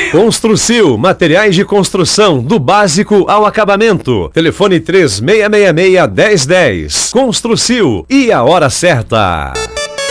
Construcil, materiais de construção, do básico ao acabamento. Telefone 3666-1010. Construcil e a hora certa.